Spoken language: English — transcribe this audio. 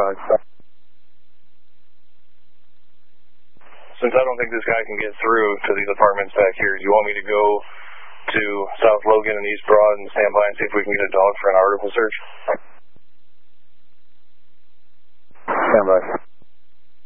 Roger. Since I don't think this guy can get through to these apartments back here, do you want me to go to South Logan and East Broad and stand by and see if we can get a dog for an article search? Stand by.